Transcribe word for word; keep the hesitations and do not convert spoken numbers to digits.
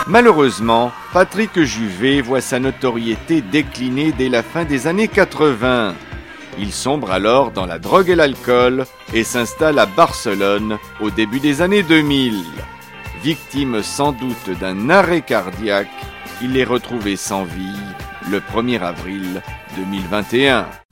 Malheureusement, Patrick Juvet voit sa notoriété décliner dès la fin des années quatre-vingts. Il sombre alors dans la drogue et l'alcool et s'installe à Barcelone au début des années deux mille. Victime sans doute d'un arrêt cardiaque, il est retrouvé sans vie le premier avril deux mille vingt et un.